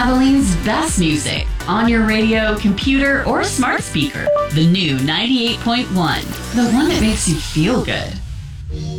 Abilene's best music on your radio, computer, or smart speaker. The new 98.1, the one that makes you feel good.